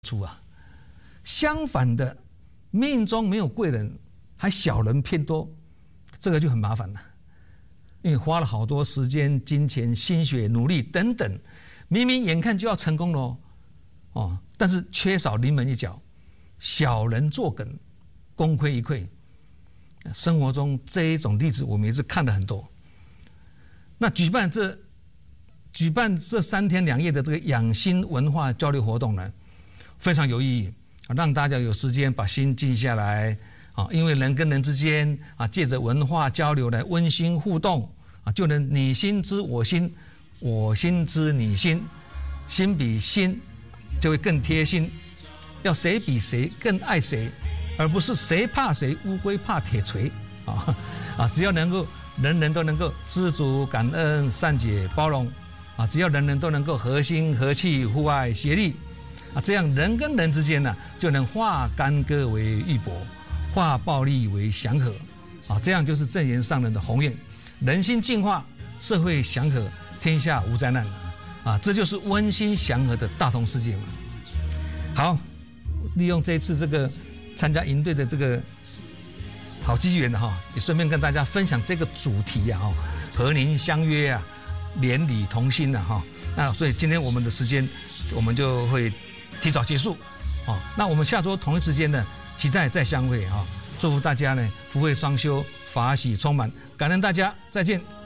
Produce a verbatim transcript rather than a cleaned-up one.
处啊。相反的，命中没有贵人，还小人偏多，这个就很麻烦了。因为花了好多时间、金钱、心血、努力等等，明明眼看就要成功了哦，但是缺少临门一脚，小人作梗，功亏一篑。生活中这一种例子，我们也是看了很多。那举办这举办这三天两夜的这个养心文化交流活动呢，非常有意义，让大家有时间把心静下来啊，因为人跟人之间啊，借着文化交流来温馨互动啊，就能你心知我心，我心知你心，心比心就会更贴心，要谁比谁更爱谁，而不是谁怕谁，乌龟怕铁锤啊啊！只要能够人人都能够知足感恩、善解包容啊，只要人人都能够和心和气、互爱协力啊，这样人跟人之间呢、啊，就能化干戈为玉帛，化暴力为祥和啊，这样就是正言上人的宏愿，人心净化，社会祥和，天下无灾难啊，这就是温馨祥和的大同世界嘛。好，利用这一次这个参加营队的这个好机缘的哈，也顺便跟大家分享这个主题呀哈，和您相约啊，连理同心的哈。那所以今天我们的时间我们就会提早结束啊。那我们下周同一时间呢，期待再相会啊！祝福大家呢福慧双修，法喜充满，感恩大家，再见。